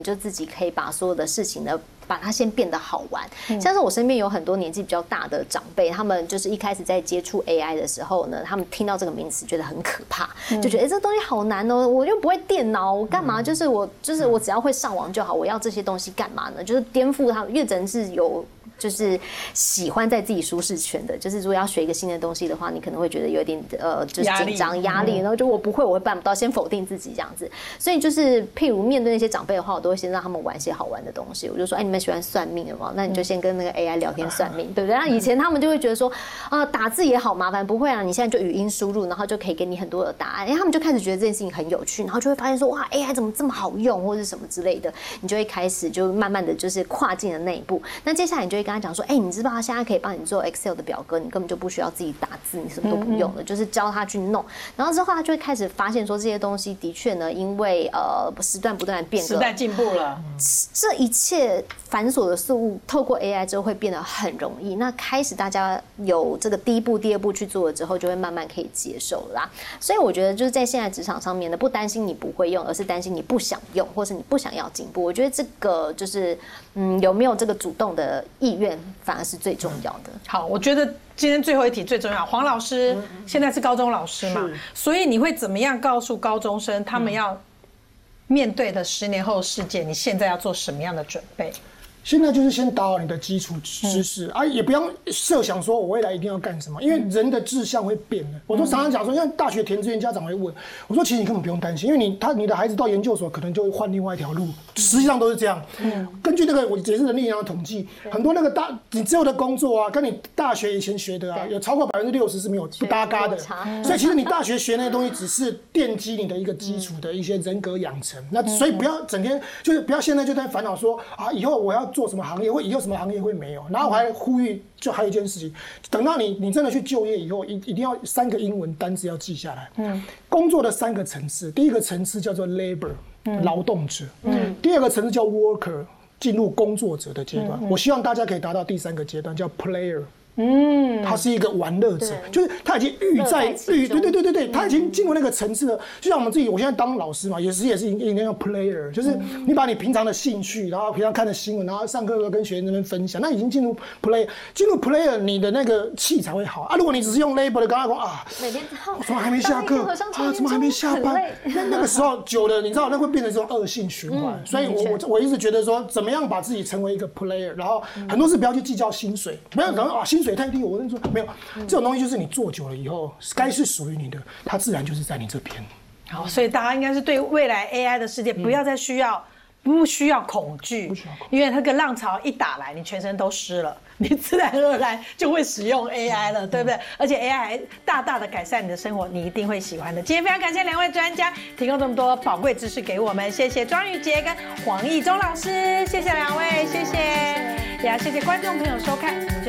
就自己可以把所有的事情呢，把它先变得好玩。像是我身边有很多年纪比较大的长辈，他们就是一开始在接触 AI 的时候呢，他们听到这个名词觉得很可怕，就觉得这东西好难哦，我又不会电脑，我干嘛？就是我只要会上网就好，我要这些东西干嘛呢？就是颠覆他们，因为人是有。就是喜欢在自己舒适圈的，就是如果要学一个新的东西的话，你可能会觉得有点就是紧张压力，然后就我不会，我会办不到，先否定自己这样子。所以就是譬如面对那些长辈的话，我都会先让他们玩一些好玩的东西。我就说，哎，你们喜欢算命吗？那你就先跟那个 AI 聊天算命，对不对？那以前他们就会觉得说，打字也好麻烦，不会啊，你现在就语音输入，然后就可以给你很多的答案。他们就开始觉得这件事情很有趣，然后就会发现说，哇 ，AI 怎么这么好用，或者什么之类的，你就会开始就慢慢的就是跨进了那一步。那接下来你就会跟他讲说，哎，你知道他现在可以帮你做 Excel 的表格，你根本就不需要自己打字，你什么都不用了，就是教他去弄。然后之后他就会开始发现说，这些东西的确呢，因为时段不断的变革， 时代进步了， 这一切繁琐的事物透过 AI 之后会变得很容易。那开始大家有这个第一步、第二步去做了之后，就会慢慢可以接受了啦。所以我觉得就是在现在职场上面呢，不担心你不会用，而是担心你不想用，或是你不想要进步。我觉得这个就是有没有这个主动的意愿，反而是最重要的。 好，我觉得今天最后一题最重要。黄老师现在是高中老师嘛，所以你会怎么样告诉高中生他们要面对的10年后的世界？你现在要做什么样的准备？ 现在就是先打好你的基础知识也不要设想说我未来一定要干什么，因为人的志向会变的。我都常常讲说，像大学填志愿，家长会问我说，其实你根本不用担心，因为你的孩子到研究所可能就会换另外一条路，实际上都是这样。根据那个我也是人力银行的统计，很多那个你之后的工作跟你大学以前学的有超过60%是没有不搭嘎的。所以其实你大学学那些东西只是奠基你的一个基础的一些人格养成。那所以不要整天就是不要现在就在烦恼说以后我要做什么行业，或以后什么行业会没有。然后我还呼吁，就还有一件事情，等到你真的去就业以后，一定要3个英文单字要记下来。工作的3个层次，第一个层次叫做 labor， 劳动者。第二个层次叫 worker， 进入工作者的阶段。我希望大家可以达到第3个阶段，叫 player。他是一个玩乐者，就是他已经对，他已经进入那个层次了。就像我们自己，我现在当老师嘛，也是应该叫 player， 就是你把你平常的兴趣，然后平常看的新闻，然后上课跟学生那边分享，那已经进入 player， 你的那个气才会好如果你只是用 labor 的，刚刚说每天怎么还没下课怎么还没下班？那个时候久了，你知道那会变成这种恶性循环。所以我一直觉得说，怎么样把自己成为一个 player， 然后很多事不要去计较薪水，不要讲薪水太低，我跟你说没有，这种东西就是你做久了以后，该是属于你的，它自然就是在你这边。 好，所以大家应该是对未来 AI 的世界不要再不需要恐惧，因为那个浪潮一打来，你全身都湿了，你自然而然就会使用 AI 了，对不对？而且 AI 还大大的改善你的生活，你一定会喜欢的。今天非常感谢2位专家提供这么多宝贵知识给我们，谢谢庄宇杰跟黄义中老师，谢谢2位，谢谢，也谢谢观众朋友收看，我们就